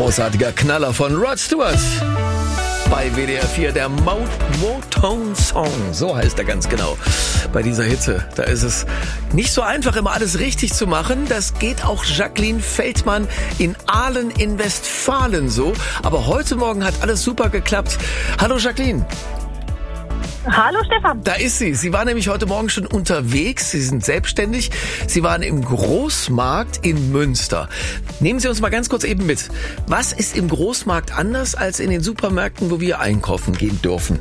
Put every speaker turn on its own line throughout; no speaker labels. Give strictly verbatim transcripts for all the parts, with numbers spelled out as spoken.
Großartiger Knaller von Rod Stewart. Bei W D R vier der Mo- Motown Song, so heißt er ganz genau. Bei dieser Hitze, da ist es nicht so einfach, immer alles richtig zu machen. Das geht auch Jacqueline Feldmann in Ahlen in Westfalen so. Aber heute Morgen hat alles super geklappt. Hallo Jacqueline.
Hallo Stefan.
Da ist sie. Sie war nämlich heute Morgen schon unterwegs. Sie sind selbstständig. Sie waren im Großmarkt in Münster. Nehmen Sie uns mal ganz kurz eben mit. Was ist im Großmarkt anders als in den Supermärkten, wo wir einkaufen gehen dürfen?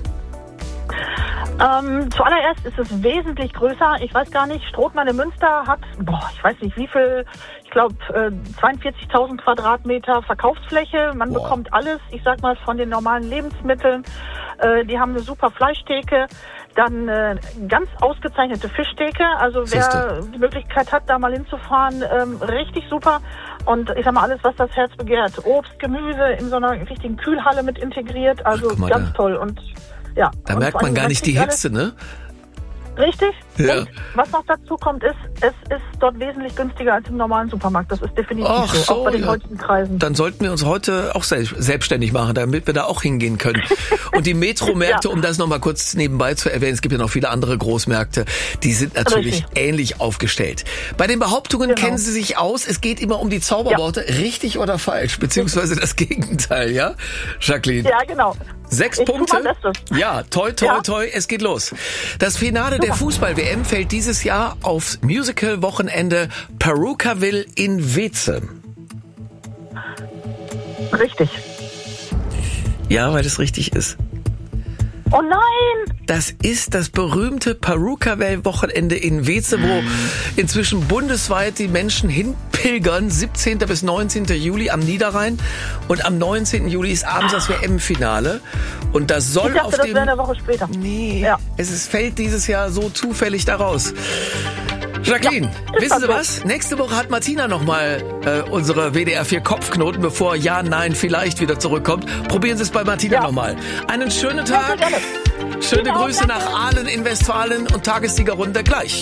Ähm, zuallererst ist es wesentlich größer. Ich weiß gar nicht, Strothmann in Münster hat, boah, ich weiß nicht wie viel, ich glaube äh, zweiundvierzigtausend Quadratmeter Verkaufsfläche. Man boah. bekommt alles, ich sag mal, von den normalen Lebensmitteln. Äh, die haben eine super Fleischtheke, dann äh, ganz ausgezeichnete Fischtheke. Also
Siehste.
wer die Möglichkeit hat, da mal hinzufahren, ähm, richtig super. Und ich sag mal, alles, was das Herz begehrt. Obst, Gemüse in so einer richtigen Kühlhalle mit integriert. Also
Ach,
ganz
da.
toll. Und ja.
Da
und
merkt man gar nicht die Hitze, ne?
Richtig.
Ja.
Und was noch dazu kommt, ist, es ist dort wesentlich günstiger als im normalen Supermarkt. Das ist definitiv
Ach
so,
so,
auch bei den
ja.
heutigen Preisen.
Dann sollten wir uns heute auch selbstständig machen, damit wir da auch hingehen können. Und die Metromärkte, ja. um das nochmal kurz nebenbei zu erwähnen, es gibt ja noch viele andere Großmärkte, die sind natürlich richtig. ähnlich aufgestellt. Bei den Behauptungen genau. kennen Sie sich aus, es geht immer um die Zauberworte, ja. richtig oder falsch, beziehungsweise das Gegenteil, ja, Jacqueline?
Ja, genau.
Sechs
ich
Punkte. Ja, toi, toi, ja. toi, es geht los. Das Finale Super. der Fußball-W M fällt dieses Jahr aufs Musical-Wochenende Perukaville in Weeze.
Richtig.
Ja, weil es richtig ist.
Oh nein!
Das ist das berühmte Perukaville-Wochenende in Weeze, wo inzwischen bundesweit die Menschen hinpilgern. siebzehnten bis neunzehnten Juli am Niederrhein. Und am neunzehnten Juli ist abends das W M-Finale. Und das soll
ich dachte,
auf
das
dem...
wäre eine Woche später.
Nee,
ja.
es ist, fällt dieses Jahr so zufällig daraus. Jacqueline, ja, wissen Sie was? Nächste Woche hat Martina nochmal äh, unsere W D R vier Kopfknoten, bevor Ja, Nein, vielleicht wieder zurückkommt. Probieren Sie es bei Martina ja. nochmal. Einen schönen Tag.
Ja,
Schöne Grüße nach Ahlen in Westfalen und Tagessiegerrunde gleich.